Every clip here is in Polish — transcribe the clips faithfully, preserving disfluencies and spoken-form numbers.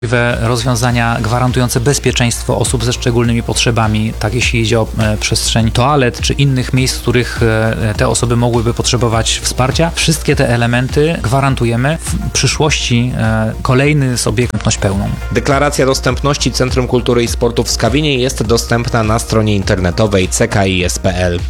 Rozwiązania gwarantujące bezpieczeństwo osób ze szczególnymi potrzebami, tak jeśli idzie o e, przestrzeń toalet czy innych miejsc, w których e, te osoby mogłyby potrzebować wsparcia. Wszystkie te elementy gwarantujemy. W przyszłości e, kolejny z obiektywność pełną. Deklaracja dostępności Centrum Kultury i Sportu w Skawinie jest dostępna na stronie internetowej c k i s kropka p l.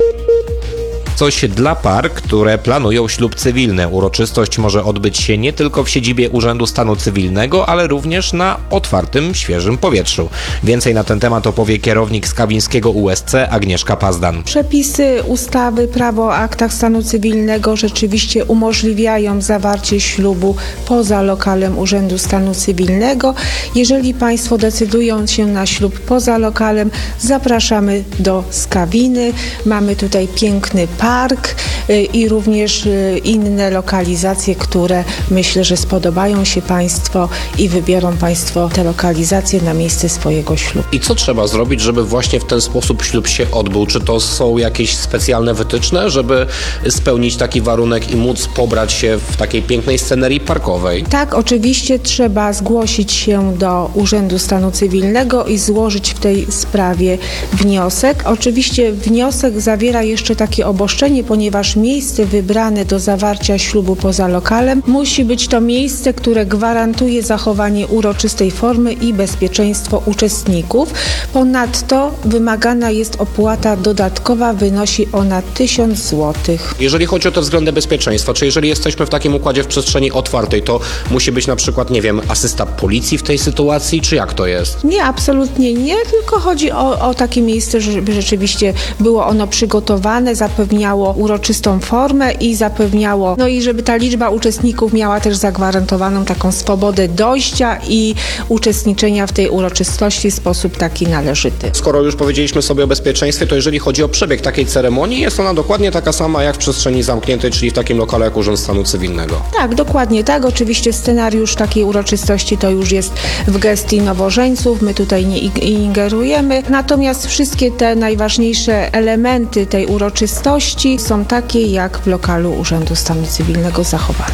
Coś dla par, które planują ślub cywilny. Uroczystość może odbyć się nie tylko w siedzibie Urzędu Stanu Cywilnego, ale również na otwartym, świeżym powietrzu. Więcej na ten temat opowie kierownik skawińskiego U S C Agnieszka Pazdan. Przepisy ustawy, prawo o aktach stanu cywilnego rzeczywiście umożliwiają zawarcie ślubu poza lokalem Urzędu Stanu Cywilnego. Jeżeli Państwo decydują się na ślub poza lokalem, zapraszamy do Skawiny. Mamy tutaj piękny park i również inne lokalizacje, które myślę, że spodobają się Państwo i wybiorą Państwo te lokalizacje na miejsce swojego ślubu. I co trzeba zrobić, żeby właśnie w ten sposób ślub się odbył? Czy to są jakieś specjalne wytyczne, żeby spełnić taki warunek i móc pobrać się w takiej pięknej scenerii parkowej? Tak, oczywiście trzeba zgłosić się do Urzędu Stanu Cywilnego i złożyć w tej sprawie wniosek. Oczywiście wniosek zawiera jeszcze takie obostrzenie, ponieważ miejsce wybrane do zawarcia ślubu poza lokalem musi być to miejsce, które gwarantuje zachowanie uroczystej formy i bezpieczeństwo uczestników. Ponadto wymagana jest opłata dodatkowa, wynosi ona tysiąc złotych. Jeżeli chodzi o te względy bezpieczeństwa, czy jeżeli jesteśmy w takim układzie w przestrzeni otwartej, to musi być na przykład, nie wiem, asysta policji w tej sytuacji, czy jak to jest? Nie, absolutnie nie, tylko chodzi o, o takie miejsce, żeby rzeczywiście było ono przygotowane, zapewniało uroczystą formę i zapewniało, no i żeby ta liczba uczestników miała też zagwarantowaną taką swobodę dojścia i uczestniczenia w tej uroczystości w sposób taki należyty. Skoro już powiedzieliśmy sobie o bezpieczeństwie, to jeżeli chodzi o przebieg takiej ceremonii, jest ona dokładnie taka sama jak w przestrzeni zamkniętej, czyli w takim lokale jak Urząd Stanu Cywilnego. Tak, dokładnie tak. Oczywiście scenariusz takiej uroczystości to już jest w gestii nowożeńców, my tutaj nie ingerujemy, natomiast wszystkie te najważniejsze elementy tej uroczystości są takie jak w lokalu Urzędu Stanu Cywilnego zachowane.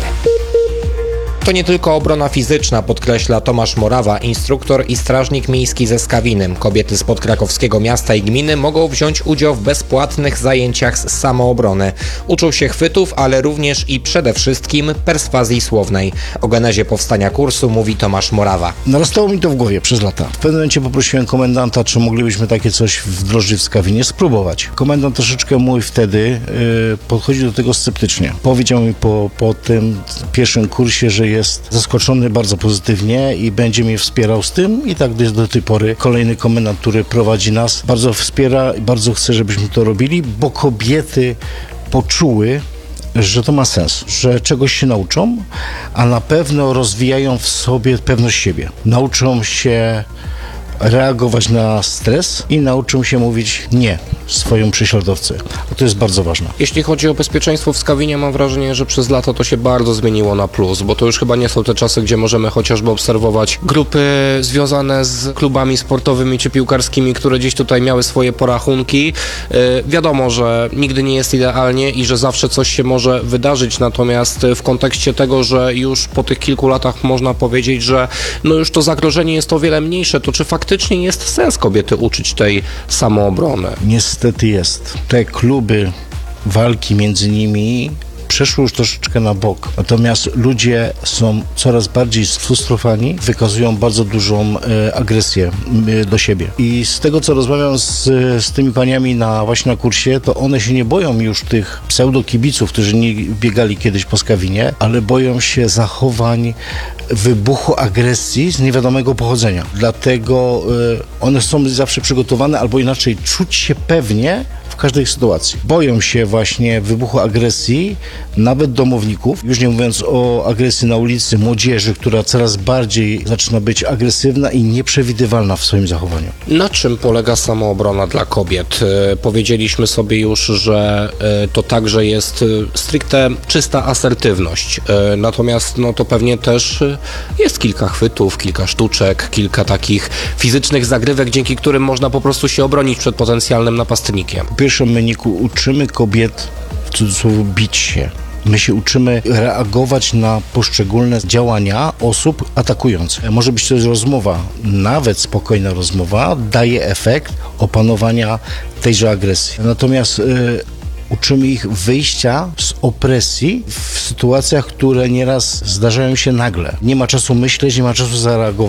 To nie tylko obrona fizyczna, podkreśla Tomasz Morawa, instruktor i strażnik miejski ze Skawiny. Kobiety spod krakowskiego miasta i gminy mogą wziąć udział w bezpłatnych zajęciach z samoobrony. Uczą się chwytów, ale również i przede wszystkim perswazji słownej. O genezie powstania kursu mówi Tomasz Morawa. Narastało mi to w głowie przez lata. W pewnym momencie poprosiłem komendanta, czy moglibyśmy takie coś wdrożyć w Skawinie, spróbować. Komendant troszeczkę mój wtedy yy, podchodził do tego sceptycznie. Powiedział mi po, po tym pierwszym kursie, że jest jest zaskoczony bardzo pozytywnie i będzie mnie wspierał z tym i tak do tej pory. Kolejny komendant, który prowadzi nas, bardzo wspiera i bardzo chce, żebyśmy to robili, bo kobiety poczuły, że to ma sens, że czegoś się nauczą, a na pewno rozwijają w sobie pewność siebie. Nauczą się reagować na stres i nauczą się mówić nie swoim prześladowcy. To jest bardzo ważne. Jeśli chodzi o bezpieczeństwo w Skawinie, mam wrażenie, że przez lata to się bardzo zmieniło na plus, bo to już chyba nie są te czasy, gdzie możemy chociażby obserwować grupy związane z klubami sportowymi czy piłkarskimi, które gdzieś tutaj miały swoje porachunki. Yy, wiadomo, że nigdy nie jest idealnie i że zawsze coś się może wydarzyć, natomiast w kontekście tego, że już po tych kilku latach można powiedzieć, że no już to zagrożenie jest o wiele mniejsze, to czy faktycznie jest sens kobiety uczyć tej samoobrony? Niestety jest. Te kluby, walki między nimi przeszły już troszeczkę na bok. Natomiast ludzie są coraz bardziej sfrustrowani, wykazują bardzo dużą e, agresję e, do siebie. I z tego, co rozmawiam z, z tymi paniami na, właśnie na kursie, to one się nie boją już tych pseudokibiców, którzy nie biegali kiedyś po Skawinie, ale boją się zachowań, wybuchu agresji z niewiadomego pochodzenia. Dlatego e, one są zawsze przygotowane, albo inaczej czuć się pewnie w każdej sytuacji. Boją się właśnie wybuchu agresji, nawet domowników, już nie mówiąc o agresji na ulicy, młodzieży, która coraz bardziej zaczyna być agresywna i nieprzewidywalna w swoim zachowaniu. Na czym polega samoobrona dla kobiet? Powiedzieliśmy sobie już, że to także jest stricte czysta asertywność. Natomiast no to pewnie też jest kilka chwytów, kilka sztuczek, kilka takich fizycznych zagrywek, dzięki którym można po prostu się obronić przed potencjalnym napastnikiem. W pierwszym meniku uczymy kobiet w cudzysłowie bić się. My się uczymy reagować na poszczególne działania osób atakujących. Może być to rozmowa, nawet spokojna rozmowa daje efekt opanowania tejże agresji. Natomiast y, uczymy ich wyjścia z opresji w sytuacjach, które nieraz zdarzają się nagle. Nie ma czasu myśleć, nie ma czasu zareagować.